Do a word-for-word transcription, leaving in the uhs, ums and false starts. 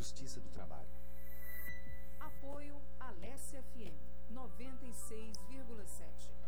Justiça do Trabalho. Apoio Alessia F M noventa e seis vírgula sete.